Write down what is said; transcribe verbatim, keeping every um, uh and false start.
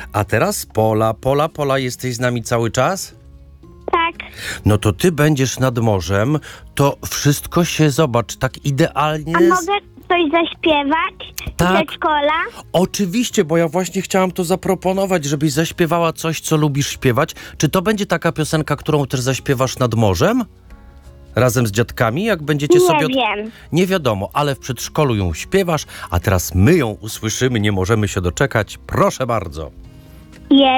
A teraz Pola, Pola, Pola, jesteś z nami cały czas? Tak. No to ty będziesz nad morzem, to wszystko się, zobacz, tak idealnie... A mogę coś zaśpiewać? Tak. Z przedszkola? Oczywiście, bo ja właśnie chciałam to zaproponować, żebyś zaśpiewała coś, co lubisz śpiewać. Czy to będzie taka piosenka, którą też zaśpiewasz nad morzem? Razem z dziadkami, jak będziecie Nie sobie... od- wiem. Nie wiadomo, ale w przedszkolu ją śpiewasz, a teraz my ją usłyszymy, nie możemy się doczekać. Proszę bardzo. Jest